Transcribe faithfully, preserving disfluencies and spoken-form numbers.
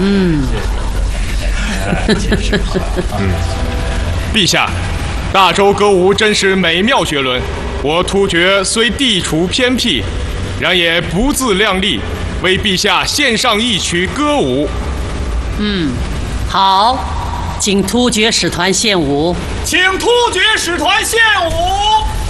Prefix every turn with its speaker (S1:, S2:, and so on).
S1: 嗯，
S2: 嗯，陛下，大周歌舞真是美妙绝伦。我突厥虽地处偏僻，然也不自量力，为陛下献上一曲歌舞。
S1: 嗯，好，请突厥使团献舞。
S3: 请突厥使团献舞。